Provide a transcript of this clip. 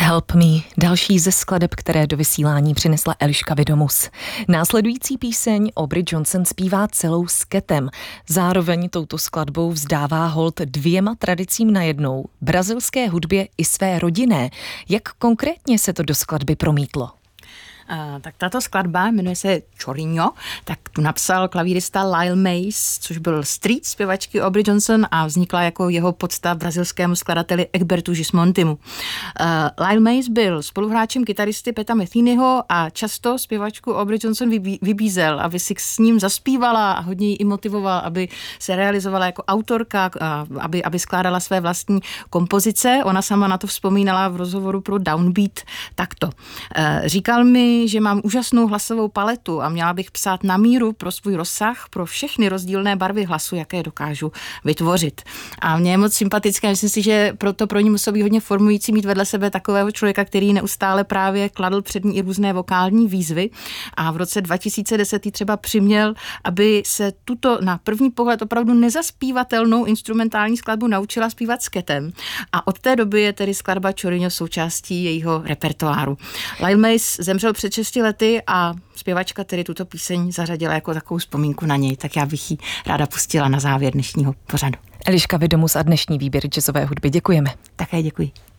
Help Me, další ze skladeb, které do vysílání přinesla Eliška Vědomus. Následující píseň Aubrey Johnson zpívá celou s Catem. Zároveň touto skladbou vzdává hold dvěma tradicím najednou, brazilské hudbě i své rodinné. Jak konkrétně se to do skladby promítlo? Tak tato skladba jmenuje se Chorinho, tak tu napsal klavírista Lyle Mays, což byl strýc zpěvačky Aubrey Johnson a vznikla jako jeho podsta brazilskému skladateli Egbertu Gismontimu. Lyle Mays byl spoluhráčem kytaristy Peta Methenyho a často zpěvačku Aubrey Johnson vybízel, aby si s ním zaspívala a hodně ji i motivoval, aby se realizovala jako autorka, aby skládala své vlastní kompozice. Ona sama na to vzpomínala v rozhovoru pro Downbeat takto. Říkal mi, že mám úžasnou hlasovou paletu a měla bych psát na míru pro svůj rozsah, pro všechny rozdílné barvy hlasu, jaké dokážu vytvořit. A mě je moc sympatické, myslím si, že proto pro ní muselo být hodně formující mít vedle sebe takového člověka, který neustále právě kladl před ní i různé vokální výzvy. A v roce 2010 třeba přiměl, aby se tuto na první pohled opravdu nezaspívatelnou instrumentální skladbu naučila zpívat s Catem. A od té doby je tedy skladba Chorinho součástí jejího repertoáru. Lyle Mays zemřel před 6 lety a zpěvačka tedy tuto píseň zařadila jako takovou vzpomínku na něj, tak já bych ji ráda pustila na závěr dnešního pořadu. Eliška Vědomus a dnešní výběr jazzové hudby děkujeme. Také děkuji.